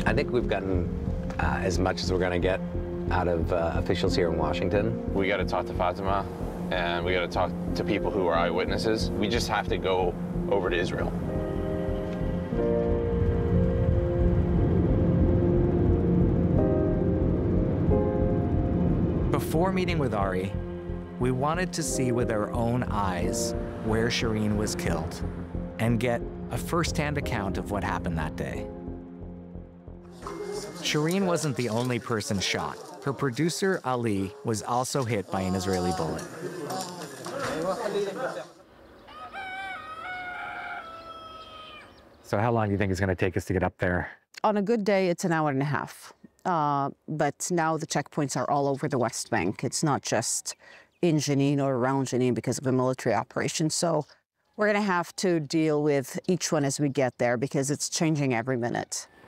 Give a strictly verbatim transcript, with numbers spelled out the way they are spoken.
I think we've gotten uh, as much as we're going to get out of uh, officials here in Washington. We got to talk to Fatima, and we got to talk to people who are eyewitnesses. We just have to go over to Israel. Before meeting with Ari, we wanted to see with our own eyes where Shireen was killed and get a first-hand account of what happened that day. Shireen wasn't the only person shot. Her producer, Ali, was also hit by an Israeli bullet. So how long do you think it's going to take us to get up there? On a good day, it's an hour and a half. Uh, but now the checkpoints are all over the West Bank. It's not just in Jenin or around Jenin because of a military operation. So we're going to have to deal with each one as we get there because it's changing every minute.